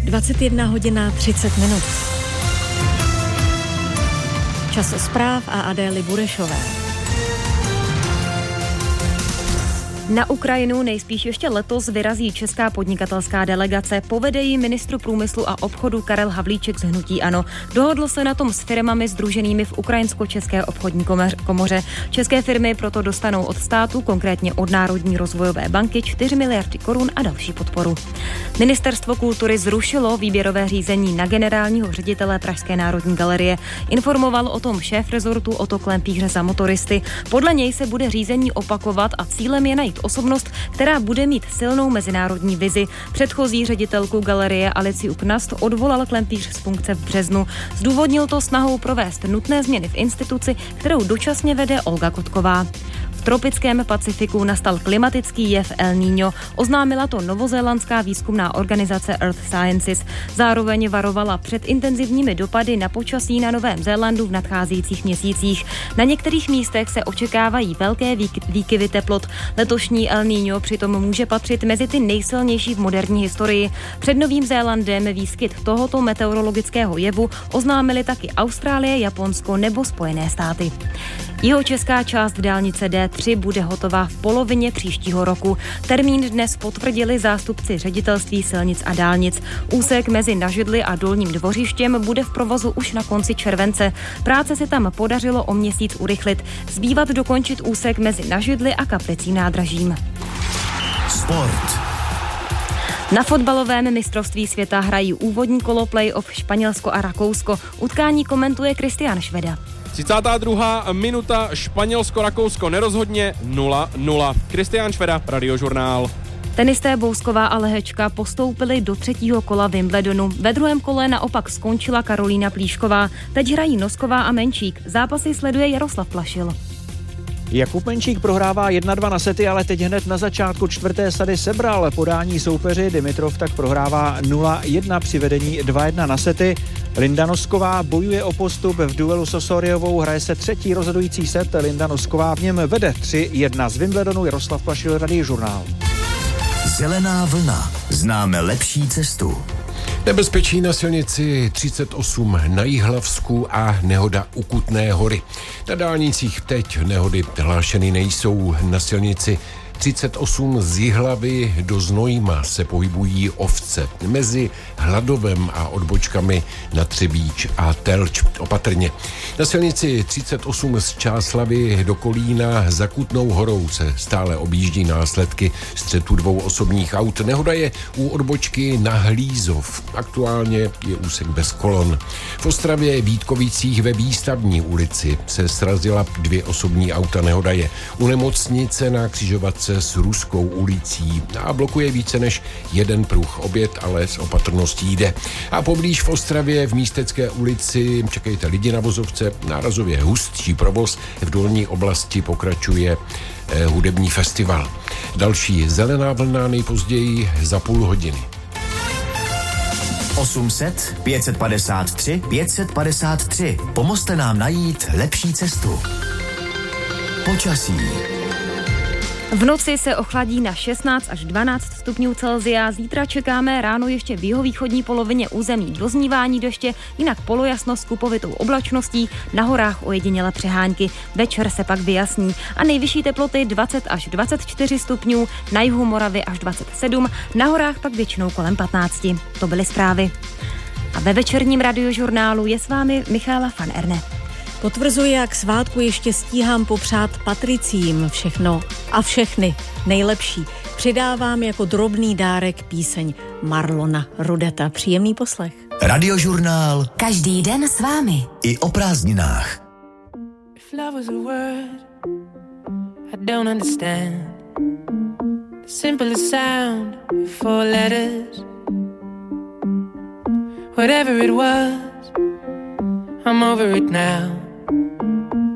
21:30. Čas zpráv a Adély Burešové. Na Ukrajinu nejspíš ještě letos vyrazí česká podnikatelská delegace. Povede ji ministr průmyslu a obchodu Karel Havlíček z hnutí ANO. Dohodl se na tom s firmami sdruženými v Ukrajinsko-české obchodní komoře. České firmy proto dostanou od státu, konkrétně od Národní rozvojové banky, 4 miliardy korun a další podporu. Ministerstvo kultury zrušilo výběrové řízení na generálního ředitele Pražské národní galerie. Informoval o tom šéf rezortu Otto Klempíř za Motoristy. Podle něj se bude řízení opakovat a cílem je najít osobnost, která bude mít silnou mezinárodní vizi. Předchozí ředitelku galerie Aliciu Knast odvolal Klempíř z funkce v březnu. Zdůvodnil to snahou provést nutné změny v instituci, kterou dočasně vede Olga Kotková. V tropickém Pacifiku nastal klimatický jev El Niño. Oznámila to novozélandská výzkumná organizace Earth Sciences. Zároveň varovala před intenzivními dopady na počasí na Novém Zélandu v nadcházejících měsících. Na některých místech se očekávají velké výkyvy teplot. Letošní El Niño přitom může patřit mezi ty nejsilnější v moderní historii. Před Novým Zélandem výskyt tohoto meteorologického jevu oznámili taky Austrálie, Japonsko nebo Spojené státy. Jihočeská část dálnice D3 bude hotová v polovině příštího roku. Termín dnes potvrdili zástupci ředitelství silnic a dálnic. Úsek mezi Nažidly a Dolním Dvořištěm bude v provozu už na konci července. Práce se tam podařilo o měsíc urychlit. Zbývat dokončit úsek mezi Nažidly a Kaplicím nádražím. Sport. Na fotbalovém mistrovství světa hrají úvodní kolo play-off Španělsko a Rakousko. Utkání komentuje Kristián Šveda. 32. minuta, Španělsko-Rakousko nerozhodně 0-0. Kristián Šveda, Radiožurnál. Tenisté Bousková a Lehečka postoupili do třetího kola Wimbledonu. Ve druhém kole naopak skončila Karolína Plíšková. Teď hrají Nosková a Menčík. Zápasy sleduje Jaroslav Plašil. Jakub Menčík prohrává 1-2 na sety, ale teď hned na začátku čtvrté sady sebral podání soupeři. Dimitrov tak prohrává 0-1 při vedení 2-1 na sety. Linda Nosková bojuje o postup v duelu s Osoriovou, hraje se třetí rozhodující set. Linda Nosková v něm vede 3-1 z Wimbledonu. Jaroslav Plašil, Radiožurnál. Zelená vlna. Známe lepší cestu. Nebezpečí na silnici 38 na Jihlavsku a nehoda u Kutné Hory. Na dálnicích teď nehody hlášeny nejsou. Na silnici 38 z Jihlavy do Znojma se pohybují ovce. Mezi Hladovem a odbočkami na Třebíč a Telč opatrně. Na silnici 38 z Čáslavy do Kolína za Kutnou Horou se stále objíždí následky střetu dvou osobních aut. Nehoda je u odbočky na Hlízov. Aktuálně je úsek bez kolon. V Ostravě Vítkovicích ve Výstavní ulici se srazila 2 osobní auta. Nehoda je u nemocnice na křižovatce s Ruskou ulicí a blokuje více než jeden pruh. Oběd ale s opatrností jde. A poblíž v Ostravě v Místecké ulici čekejte lidi na vozovce, nárazově hustší provoz. V dolní oblasti pokračuje hudební festival. Další zelená vlna nejpozději za půl hodiny. 800 553 553. Pomozte nám najít lepší cestu. Počasí. V noci se ochladí na 16 až 12 stupňů Celsia. Zítra čekáme ráno ještě v jihovýchodní polovině území doznívání deště, jinak polojasno s kupovitou oblačností, na horách ojedinělé přehánky. Večer se pak vyjasní a nejvyšší teploty 20 až 24 stupňů, na jihu Moravy až 27, na horách pak většinou kolem 15. To byly zprávy. A ve večerním Radiožurnálu je s vámi Michála van Erne. Potvrzuji, jak svátku ještě stíhám popřát Patriciím všechno a všechny nejlepší. Přidávám jako drobný dárek píseň Marlona Rudeta. Příjemný poslech. Radiožurnál. Každý den s vámi. I o prázdninách. If love was a word I don't understand, the simplest sound, 4 letters. Whatever it was, I'm over it now.